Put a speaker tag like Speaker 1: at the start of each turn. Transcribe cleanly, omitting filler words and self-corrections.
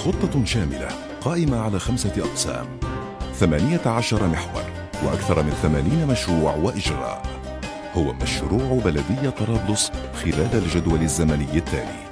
Speaker 1: خطة شاملة قائمة على 5 أقسام، 18 محور، وأكثر من 80 مشروع وإجراء. هو مشروع بلدية طرابلس خلال الجدول الزمني التالي: